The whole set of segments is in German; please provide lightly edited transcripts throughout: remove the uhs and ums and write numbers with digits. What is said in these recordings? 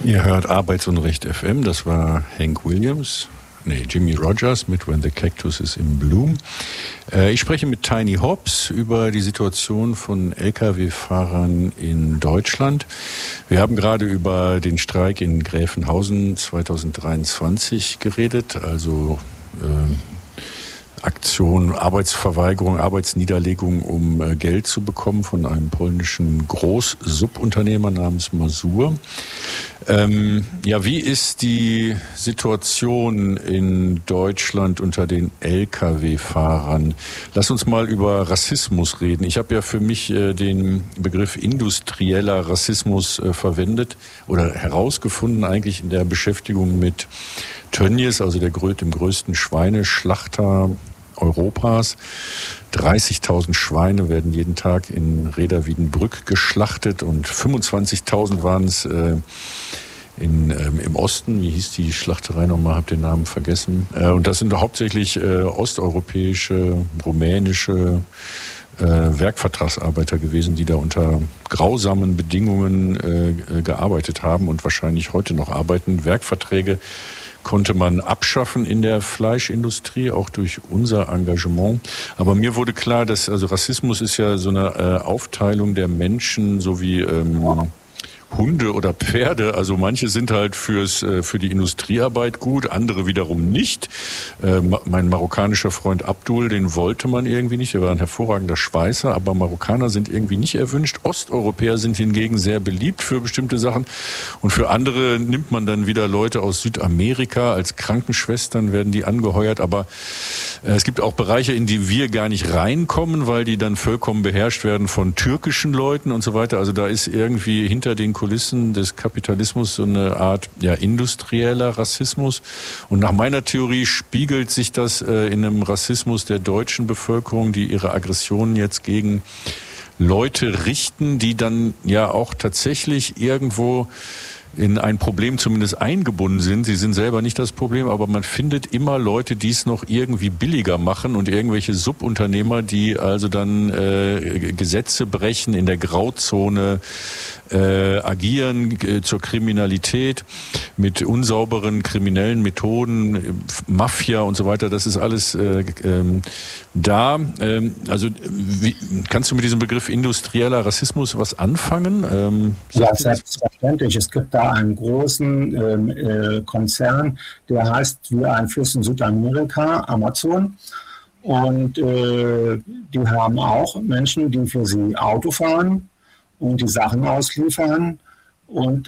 Ihr hört Arbeits- und Recht FM, das war Jimmy Rogers mit When the Cactus is in Bloom. Ich spreche mit Tiny Hobbs über die Situation von Lkw-Fahrern in Deutschland. Wir haben gerade über den Streik in Gräfenhausen 2023 geredet, also Aktion, Arbeitsverweigerung, Arbeitsniederlegung, um Geld zu bekommen von einem polnischen Großsubunternehmer namens Mazur. Wie ist die Situation in Deutschland unter den Lkw-Fahrern? Lass uns mal über Rassismus reden. Ich habe ja für mich den Begriff industrieller Rassismus verwendet oder herausgefunden eigentlich in der Beschäftigung mit Tönnies, also dem größten Schweineschlachter Europas. 30.000 Schweine werden jeden Tag in Reda-Wiedenbrück geschlachtet und 25.000 waren es im Osten. Wie hieß die Schlachterei nochmal? Hab den Namen vergessen. Und das sind hauptsächlich osteuropäische, rumänische Werkvertragsarbeiter gewesen, die da unter grausamen Bedingungen gearbeitet haben und wahrscheinlich heute noch arbeiten. Werkverträge konnte man abschaffen in der Fleischindustrie, auch durch unser Engagement. Aber mir wurde klar, dass Rassismus ist ja so eine Aufteilung der Menschen, so wie Hunde oder Pferde. Also manche sind halt für die Industriearbeit gut, andere wiederum nicht. Mein marokkanischer Freund Abdul, den wollte man irgendwie nicht. Er war ein hervorragender Schweißer, aber Marokkaner sind irgendwie nicht erwünscht. Osteuropäer sind hingegen sehr beliebt für bestimmte Sachen. Und für andere nimmt man dann wieder Leute aus Südamerika. Als Krankenschwestern werden die angeheuert. Aber es gibt auch Bereiche, in die wir gar nicht reinkommen, weil die dann vollkommen beherrscht werden von türkischen Leuten und so weiter. Also da ist irgendwie hinter den Kulissen des Kapitalismus so eine Art industrieller Rassismus. Und nach meiner Theorie spiegelt sich das in einem Rassismus der deutschen Bevölkerung, die ihre Aggressionen jetzt gegen Leute richten, die dann ja auch tatsächlich irgendwo in ein Problem zumindest eingebunden sind. Sie sind selber nicht das Problem, aber man findet immer Leute, die es noch irgendwie billiger machen und irgendwelche Subunternehmer, die also dann Gesetze brechen, in der Grauzone agieren, zur Kriminalität mit unsauberen kriminellen Methoden, Mafia und so weiter. Das ist alles da. Kannst du mit diesem Begriff industrieller Rassismus was anfangen? Ja, selbstverständlich. Es gibt da einen großen Konzern, der heißt wie ein Fluss in Südamerika, Amazon. Und die haben auch Menschen, die für sie Auto fahren und die Sachen ausliefern. Und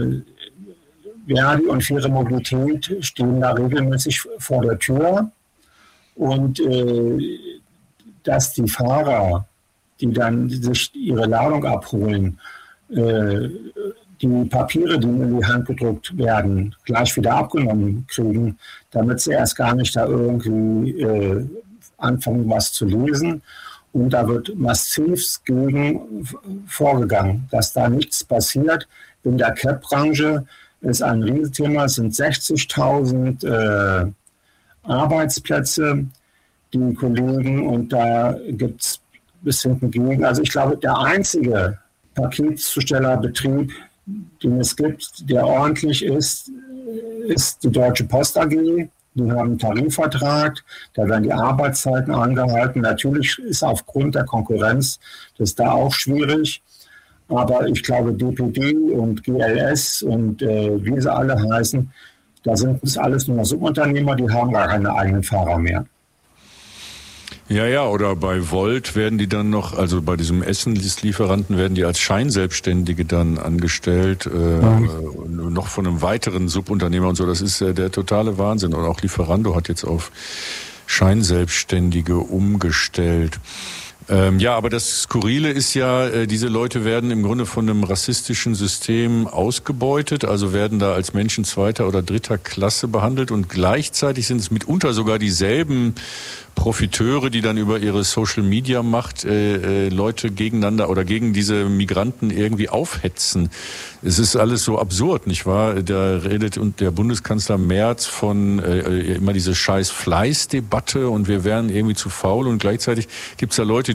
Verdi und Faire Mobilität stehen da regelmäßig vor der Tür. Und dass die Fahrer, die dann sich ihre Ladung abholen, die Papiere, die in die Hand gedruckt werden, gleich wieder abgenommen kriegen, damit sie erst gar nicht da irgendwie anfangen, was zu lesen. Und da wird massiv gegen vorgegangen, dass da nichts passiert. In der CAP-Branche ist ein Riesenthema, es sind 60.000 Arbeitsplätze, die Kollegen, und da gibt es bis hinten gegen. Also ich glaube, der einzige Paketzustellerbetrieb, den es gibt, der ordentlich ist, ist die Deutsche Post AG. Die haben einen Tarifvertrag, da werden die Arbeitszeiten angehalten. Natürlich ist aufgrund der Konkurrenz das da auch schwierig. Aber ich glaube, DPD und GLS und wie sie alle heißen, da sind es alles nur Subunternehmer, die haben gar keine eigenen Fahrer mehr. Ja, oder bei Volt werden die dann noch, also bei diesem Essenslieferanten werden die als Scheinselbstständige dann angestellt, noch von einem weiteren Subunternehmer und so. Das ist der totale Wahnsinn. Und auch Lieferando hat jetzt auf Scheinselbstständige umgestellt. Aber das Skurrile ist ja, diese Leute werden im Grunde von einem rassistischen System ausgebeutet, also werden da als Menschen zweiter oder dritter Klasse behandelt und gleichzeitig sind es mitunter sogar dieselben Profiteure, die dann über ihre Social-Media-Macht Leute gegeneinander oder gegen diese Migranten irgendwie aufhetzen. Es ist alles so absurd, nicht wahr? Da redet und der Bundeskanzler Merz von immer diese scheiß Fleißdebatte und wir wären irgendwie zu faul und gleichzeitig gibt's da Leute,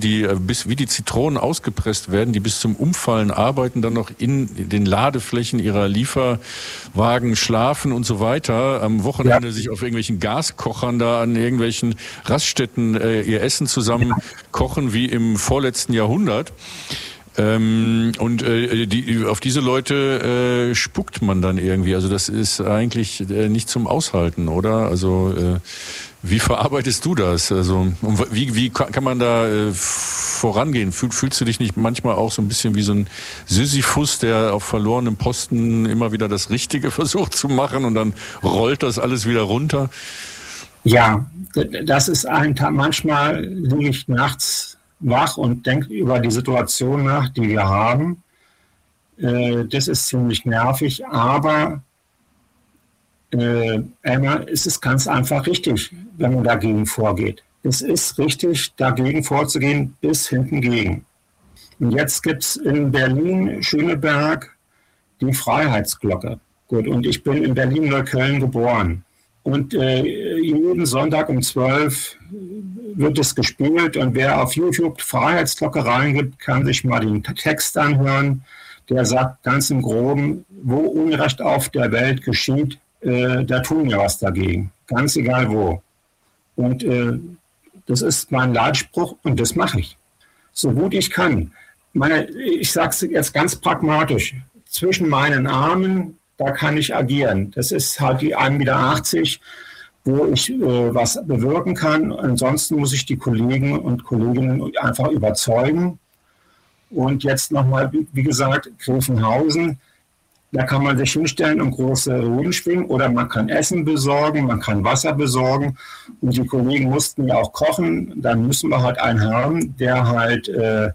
die wie die Zitronen ausgepresst werden, die bis zum Umfallen arbeiten, dann noch in den Ladeflächen ihrer Lieferwagen schlafen und so weiter, am Wochenende sich auf irgendwelchen Gaskochern da an irgendwelchen Raststätten ihr Essen zusammen kochen, wie im vorletzten Jahrhundert. Auf diese Leute spuckt man dann irgendwie. Also das ist eigentlich nicht zum Aushalten, oder? Also wie verarbeitest du das? Also wie kann man da vorangehen? Fühlst du dich nicht manchmal auch so ein bisschen wie so ein Sisyphus, der auf verlorenem Posten immer wieder das Richtige versucht zu machen und dann rollt das alles wieder runter? Ja, das ist ein Tag. Manchmal liege ich nachts wach und denke über die Situation nach, die wir haben. Das ist ziemlich nervig, aber einmal ist es ganz einfach richtig, wenn man dagegen vorgeht. Es ist richtig, dagegen vorzugehen, bis hinten gegen. Und jetzt gibt es in Berlin-Schöneberg die Freiheitsglocke. Gut, und ich bin in Berlin-Neukölln geboren. Und jeden Sonntag um 12 wird es gespielt. Und wer auf YouTube Freiheitsglocke reingibt, kann sich mal den Text anhören. Der sagt ganz im Groben, wo Unrecht auf der Welt geschieht, da tun wir was dagegen. Ganz egal wo. Und das ist mein Leitspruch und das mache ich. So gut ich kann. Ich sage es jetzt ganz pragmatisch. Zwischen meinen Armen, da kann ich agieren. Das ist halt die 1,80 Meter, wo ich was bewirken kann. Ansonsten muss ich die Kollegen und Kolleginnen einfach überzeugen. Und jetzt nochmal, wie gesagt, Gräfenhausen. Da kann man sich hinstellen und große Reden schwingen oder man kann Essen besorgen, man kann Wasser besorgen. Und die Kollegen mussten ja auch kochen. Dann müssen wir halt einen haben, der halt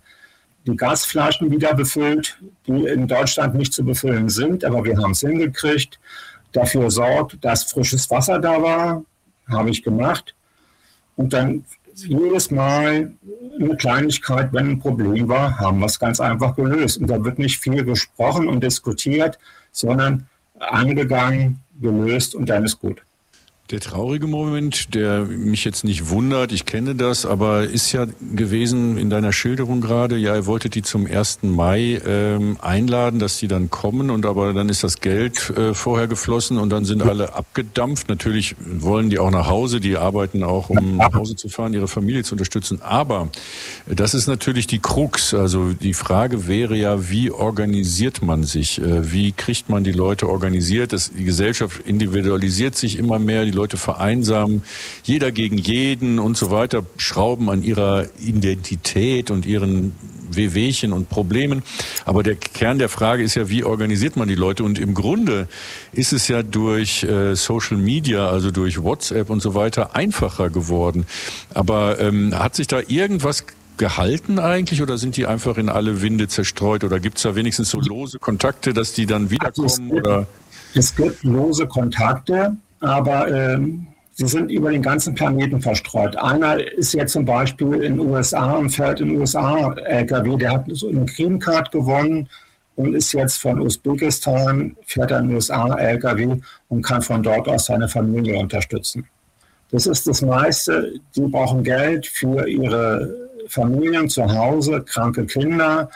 die Gasflaschen wieder befüllt, die in Deutschland nicht zu befüllen sind. Aber wir haben es hingekriegt. Dafür sorgt, dass frisches Wasser da war. Habe ich gemacht. Und dann jedes Mal eine Kleinigkeit, wenn ein Problem war, haben wir es ganz einfach gelöst. Und da wird nicht viel gesprochen und diskutiert, sondern angegangen, gelöst und dann ist gut. Der traurige Moment, der mich jetzt nicht wundert, ich kenne das, aber ist ja gewesen in deiner Schilderung gerade, ja, ihr wolltet die zum 1. Mai einladen, dass die dann kommen und aber dann ist das Geld vorher geflossen und dann sind alle abgedampft. Natürlich wollen die auch nach Hause, die arbeiten auch, um nach Hause zu fahren, ihre Familie zu unterstützen. Aber das ist natürlich die Krux. Also die Frage wäre ja, wie organisiert man sich? Wie kriegt man die Leute organisiert? Die Gesellschaft individualisiert sich immer mehr, die Leute vereinsamen, jeder gegen jeden und so weiter, schrauben an ihrer Identität und ihren Wehwehchen und Problemen. Aber der Kern der Frage ist ja, wie organisiert man die Leute? Und im Grunde ist es ja durch Social Media, also durch WhatsApp und so weiter, einfacher geworden. Aber hat sich da irgendwas gehalten eigentlich oder sind die einfach in alle Winde zerstreut? Oder gibt es da wenigstens so lose Kontakte, dass die dann wiederkommen? Es gibt lose Kontakte, aber sie sind über den ganzen Planeten verstreut. Einer ist jetzt zum Beispiel in den USA und fährt in den USA LKW, der hat so eine Green Card gewonnen und ist jetzt von Usbekistan, fährt er in den USA LKW und kann von dort aus seine Familie unterstützen. Das ist das meiste. Die brauchen Geld für ihre Familien zu Hause, kranke Kinder,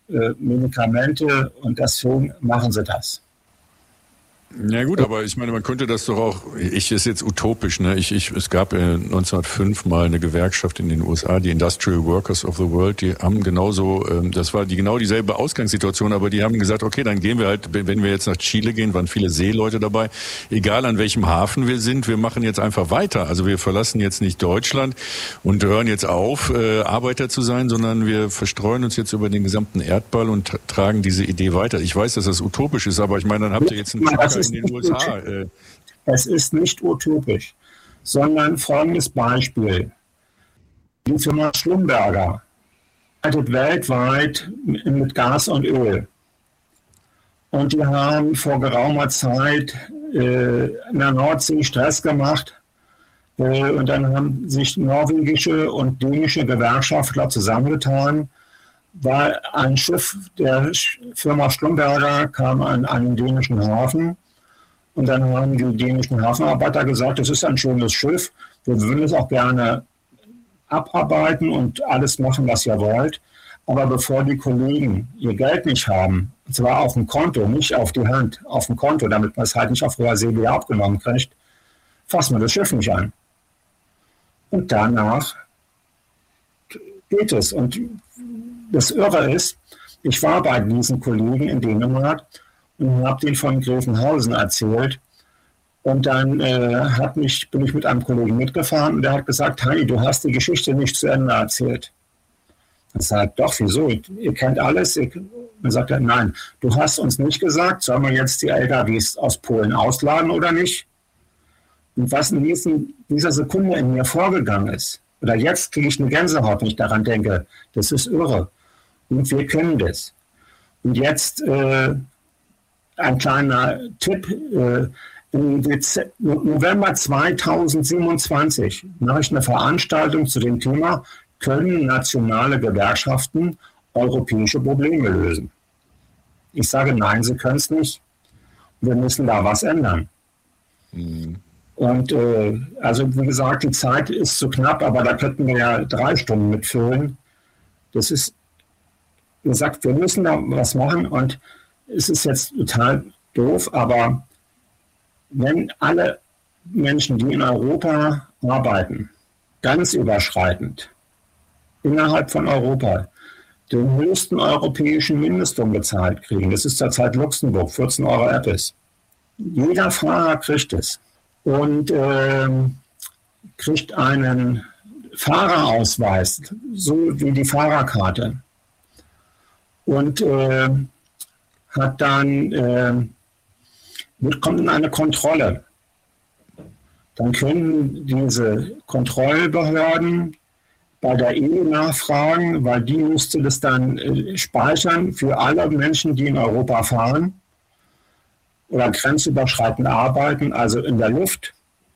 Medikamente und deswegen machen sie das. Ja gut, aber ich meine, man könnte das doch auch, ist jetzt utopisch, ne? Es gab 1905 mal eine Gewerkschaft in den USA, die Industrial Workers of the World, die haben genauso, das war genau dieselbe Ausgangssituation, aber die haben gesagt, okay, dann gehen wir halt, wenn wir jetzt nach Chile gehen, waren viele Seeleute dabei, egal an welchem Hafen wir sind, wir machen jetzt einfach weiter. Also wir verlassen jetzt nicht Deutschland und hören jetzt auf, Arbeiter zu sein, sondern wir verstreuen uns jetzt über den gesamten Erdball und tragen diese Idee weiter. Ich weiß, dass das utopisch ist, aber ich meine, dann habt ihr jetzt einen in den USA. Es ist nicht utopisch, sondern folgendes Beispiel. Die Firma Schlumberger arbeitet weltweit mit Gas und Öl. Und die haben vor geraumer Zeit in der Nordsee Stress gemacht. Und dann haben sich norwegische und dänische Gewerkschaftler zusammengetan, weil ein Schiff der Firma Schlumberger kam an einen dänischen Hafen. Und dann haben die dänischen Hafenarbeiter gesagt, das ist ein schönes Schiff, wir würden es auch gerne abarbeiten und alles machen, was ihr wollt. Aber bevor die Kollegen ihr Geld nicht haben, und zwar auf dem Konto, nicht auf die Hand, auf dem Konto, damit man es halt nicht auf hoher See wieder abgenommen kriegt, fassen wir das Schiff nicht an. Und danach geht es. Und das Irre ist, ich war bei diesen Kollegen in Dänemark und habe denen von Gräfenhausen erzählt. Und dann bin ich mit einem Kollegen mitgefahren und der hat gesagt, Heini, du hast die Geschichte nicht zu Ende erzählt. Ich sage, doch, wieso? Ihr kennt alles. Dann sagt er, nein, du hast uns nicht gesagt, sollen wir jetzt die LKWs aus Polen ausladen oder nicht? Und was in dieser Sekunde in mir vorgegangen ist, oder jetzt kriege ich eine Gänsehaut, wenn ich daran denke, das ist irre. Und wir können das. Und jetzt ein kleiner Tipp. Im November 2027 mache ich eine Veranstaltung zu dem Thema, können nationale Gewerkschaften europäische Probleme lösen? Ich sage, nein, sie können es nicht. Wir müssen da was ändern. Mhm. Und also wie gesagt, die Zeit ist zu knapp, aber da könnten wir ja 3 Stunden mitfüllen. Das ist, wie gesagt, wir müssen da was machen und es ist jetzt total doof, aber wenn alle Menschen, die in Europa arbeiten, ganz überschreitend, innerhalb von Europa, den höchsten europäischen Mindestlohn bezahlt kriegen, das ist zurzeit Luxemburg, 14 Euro etwas. Jeder Fahrer kriegt es und kriegt einen Fahrerausweis, so wie die Fahrerkarte. Und hat dann kommt in eine Kontrolle. Dann können diese Kontrollbehörden bei der EU nachfragen, weil die müsste das dann speichern für alle Menschen, die in Europa fahren oder grenzüberschreitend arbeiten, also in der Luft,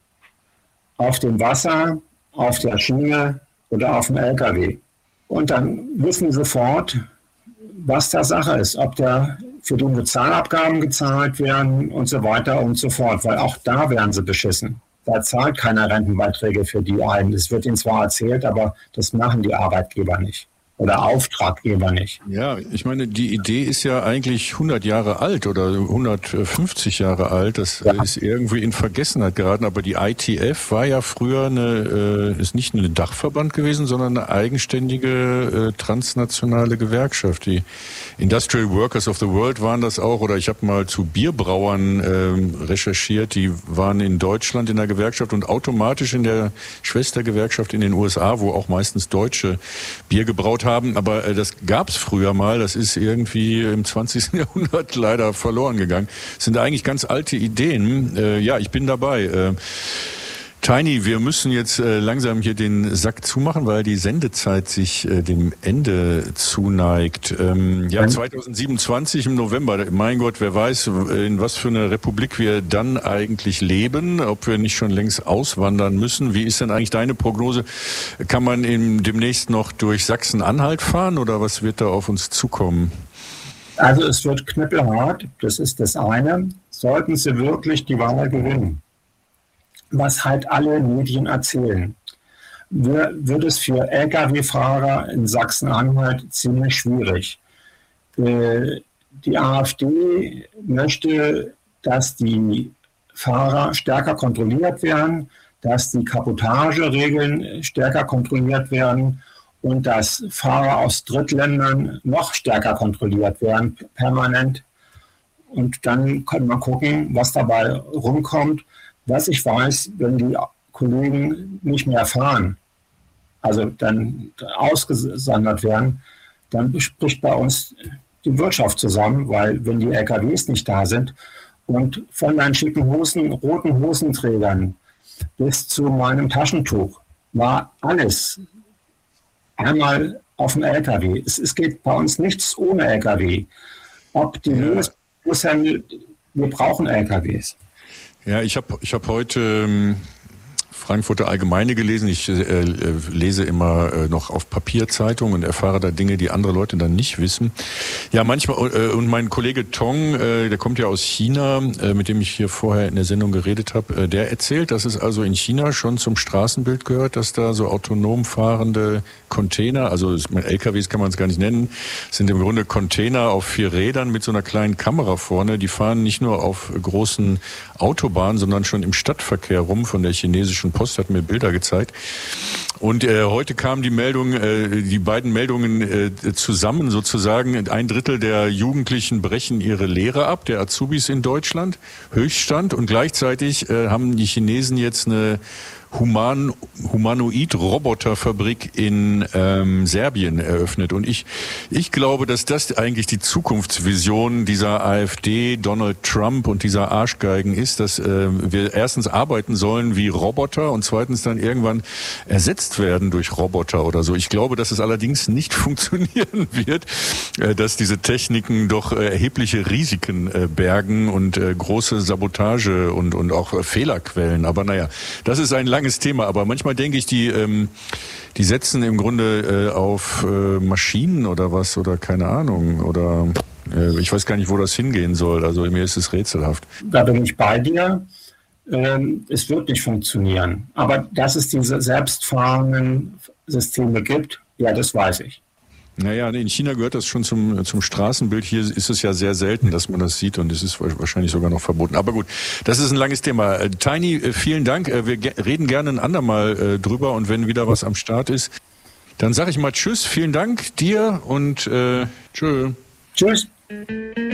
auf dem Wasser, auf der Schiene oder auf dem LKW. Und dann wissen sie sofort, was da Sache ist, ob für die Sozialabgaben gezahlt werden und so weiter und so fort, weil auch da werden sie beschissen. Da zahlt keiner Rentenbeiträge für die ein. Das wird ihnen zwar erzählt, aber das machen die Arbeitgeber nicht oder Auftraggeber nicht. Ja, ich meine, die Idee ist ja eigentlich 100 Jahre alt oder 150 Jahre alt. Das ist irgendwie in Vergessenheit geraten. Aber die ITF war ja früher ist nicht ein Dachverband gewesen, sondern eine eigenständige transnationale Gewerkschaft. Die Industrial Workers of the World waren das auch. Oder ich habe mal zu Bierbrauern recherchiert. Die waren in Deutschland in der Gewerkschaft und automatisch in der Schwestergewerkschaft in den USA, wo auch meistens Deutsche Bier gebraut haben. Aber das gab es früher mal. Das ist irgendwie im 20. Jahrhundert leider verloren gegangen. Das sind eigentlich ganz alte Ideen. Ja, ich bin dabei. Tiny, wir müssen jetzt langsam hier den Sack zumachen, weil die Sendezeit sich dem Ende zuneigt. Ja, 2027 im November, mein Gott, wer weiß, in was für einer Republik wir dann eigentlich leben, ob wir nicht schon längst auswandern müssen. Wie ist denn eigentlich deine Prognose? Kann man demnächst noch durch Sachsen-Anhalt fahren oder was wird da auf uns zukommen? Also es wird knüppelhart, das ist das eine. Sollten sie wirklich die Wahl gewinnen, was halt alle Medien erzählen, wird es für Lkw-Fahrer in Sachsen-Anhalt ziemlich schwierig. Die AfD möchte, dass die Fahrer stärker kontrolliert werden, dass die Kabotageregeln stärker kontrolliert werden und dass Fahrer aus Drittländern noch stärker kontrolliert werden, permanent. Und dann kann man gucken, was dabei rumkommt. Was ich weiß, wenn die Kollegen nicht mehr fahren, also dann ausgesondert werden, dann spricht bei uns die Wirtschaft zusammen, weil wenn die LKWs nicht da sind und von meinen schicken Hosen, roten Hosenträgern bis zu meinem Taschentuch war alles einmal auf dem LKW. Es geht bei uns nichts ohne LKW. Ob die Lebensmittelhändler, wir brauchen LKWs. Ja, ich hab heute Frankfurter Allgemeine gelesen. Ich lese immer noch auf Papierzeitung und erfahre da Dinge, die andere Leute dann nicht wissen. Ja, manchmal, und mein Kollege Tong, der kommt ja aus China, mit dem ich hier vorher in der Sendung geredet habe, der erzählt, dass es also in China schon zum Straßenbild gehört, dass da so autonom fahrende Container, also LKWs kann man es gar nicht nennen, sind im Grunde Container auf 4 Rädern mit so einer kleinen Kamera vorne. Die fahren nicht nur auf großen Autobahnen, sondern schon im Stadtverkehr rum. Von der chinesischen Post hat mir Bilder gezeigt. Und heute kamen die beiden Meldungen zusammen sozusagen. 1/3 der Jugendlichen brechen ihre Lehre ab, der Azubis in Deutschland, Höchststand. Und gleichzeitig haben die Chinesen jetzt eine Humanoid-Roboterfabrik in Serbien eröffnet. Und ich glaube, dass das eigentlich die Zukunftsvision dieser AfD, Donald Trump und dieser Arschgeigen ist, dass wir erstens arbeiten sollen wie Roboter und zweitens dann irgendwann ersetzt werden durch Roboter oder so. Ich glaube, dass es allerdings nicht funktionieren wird, dass diese Techniken doch erhebliche Risiken bergen und große Sabotage und auch Fehlerquellen. Aber naja, das ist ein langes Thema, aber manchmal denke ich, die setzen im Grunde auf Maschinen oder was oder keine Ahnung oder ich weiß gar nicht, wo das hingehen soll. Also mir ist es rätselhaft. Da bin ich bei dir. Es wird nicht funktionieren. Aber dass es diese selbstfahrenden Systeme gibt, ja, das weiß ich. Naja, in China gehört das schon zum Straßenbild. Hier ist es ja sehr selten, dass man das sieht und es ist wahrscheinlich sogar noch verboten. Aber gut, das ist ein langes Thema. Tiny, vielen Dank. Wir reden gerne ein andermal drüber und wenn wieder was am Start ist, dann sage ich mal Tschüss, vielen Dank dir und tschö. Tschüss.